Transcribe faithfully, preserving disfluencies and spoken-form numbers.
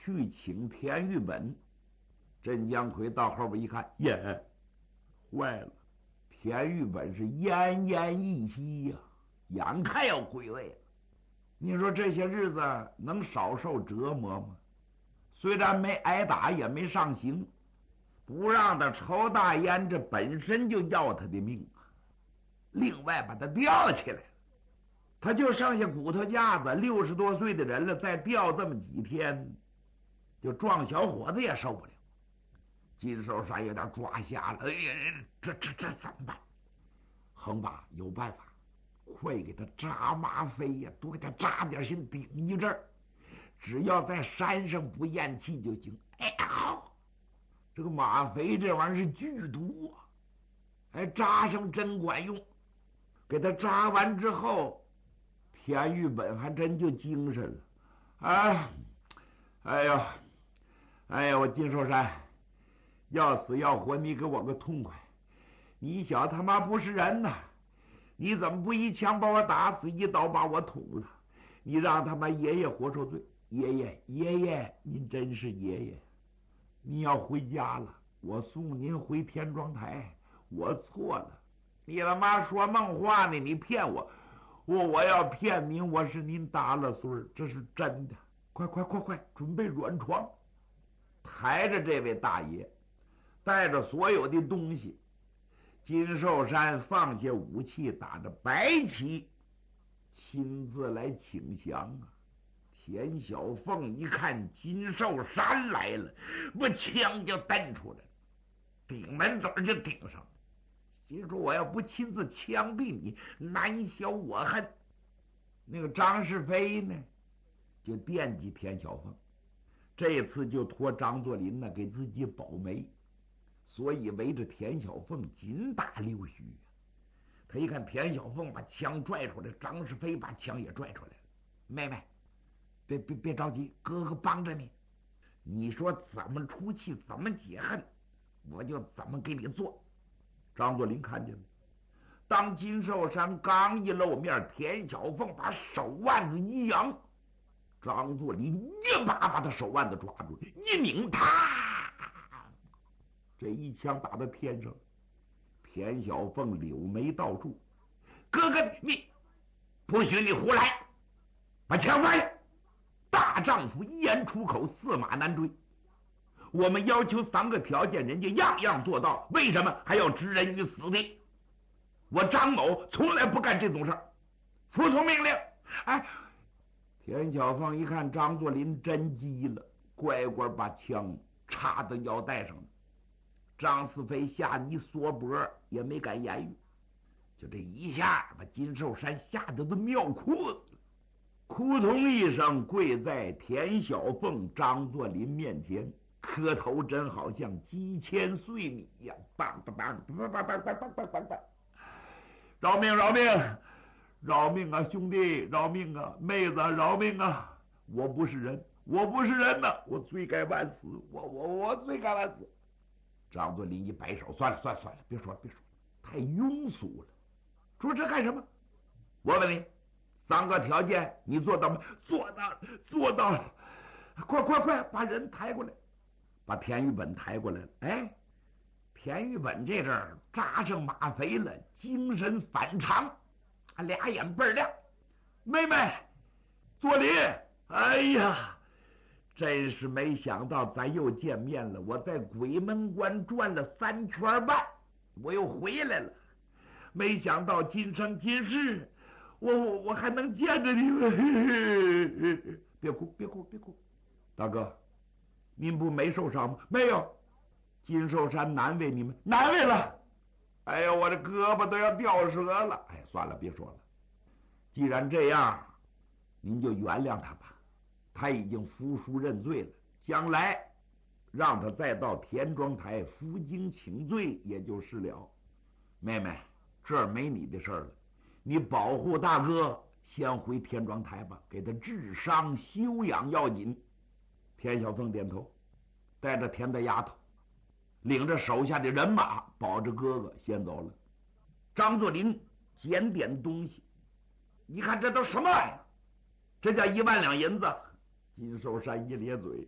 去请田玉本。镇江奎到后边一看，耶，坏了！田玉本是奄奄一息呀、啊，眼看要归位了。你说这些日子能少受折磨吗？虽然没挨打，也没上刑，不让他抽大烟，这本身就要他的命啊！另外把他吊起来了，他就剩下骨头架子，六十多岁的人了，再吊这么几天，就壮小伙子也受不了。金寿山有点抓瞎了，哎呀，这这这怎么办？恒爸有办法，快给他扎吗啡呀，多给他扎点心顶一阵儿，只要在山上不咽气就行。哎，好，这个吗啡这玩意儿是剧毒啊，哎，扎上真管用。给他扎完之后，田玉本还真就精神了。哎，哎呦，哎呀，我金寿山。要死要活，你给我个痛快！你小他妈不是人呐！你怎么不一枪把我打死，一刀把我捅了？你让他妈爷爷活受罪！爷爷，爷爷，您真是爷爷！你要回家了，我送您回田庄台。我错了，你他妈说梦话呢！你骗我，我我要骗您，我是您搭了孙儿，这是真的！快快快快，准备软床，抬着这位大爷。带着所有的东西，金寿山放下武器，打着白旗，亲自来请降啊！田小凤一看金寿山来了，我枪就蹬出来了，顶门嘴就顶上了。心说我要不亲自枪毙你，难消我恨。那个张世飞呢，就惦记田小凤，这次就托张作霖呢给自己保媒。所以围着田小凤紧打溜须啊！他一看田小凤把枪拽出来，张世飞把枪也拽出来了。妹妹，别别别着急，哥哥帮着你。你说怎么出气，怎么解恨，我就怎么给你做。张作霖看见了，当金寿山刚一露面，田小凤把手腕子一扬，张作霖一把把他手腕子抓住，一拧他。这一枪打到天上，田小凤柳眉倒竖，哥哥你不许你胡来，把枪放下！大丈夫一言出口，驷马难追。我们要求三个条件，人家样样做到，为什么还要置人于死地？我张某从来不干这种事儿，服从命令。哎，田小凤一看张作霖真急了，乖乖把枪插到腰带上了。张四飞吓得一缩脖，也没敢言语，就这一下把金寿山吓得都尿裤子了，扑通一声跪在田小凤、张作霖面前，磕头真好像鸡千岁米一样，梆梆梆梆梆梆梆梆梆梆梆，饶命饶命饶命啊，兄弟饶命啊，妹子饶命啊！我不是人，我不是人呐、啊，我罪该万死，我我我罪该万死。张作霖一摆手，算了算了算了，别说了别说了，太庸俗了。说这干什么？我问你，三个条件你做到吗？做到了，做到了。快快快，把人抬过来，把田玉本抬过来了。哎，田玉本这阵儿扎上吗啡了，精神反常，俩眼倍儿亮。妹妹，作霖，哎呀！真是没想到咱又见面了，我在鬼门关转了三圈半，我又回来了，没想到今生今世我我我还能见着你们。别哭别哭别哭，大哥您不没受伤吗？没有。金寿山难为你们？难为了。哎呀，我这胳膊都要掉折了。哎，算了别说了，既然这样您就原谅他吧，他已经服输认罪了，将来让他再到田庄台负荆请罪也就是了。妹妹，这儿没你的事儿了，你保护大哥先回田庄台吧，给他治伤休养要紧。田小凤点头，带着田大丫头领着手下的人马保着哥哥先走了。张作霖捡点东西，你看这都什么玩意儿？这叫一万两银子。金寿山一咧嘴，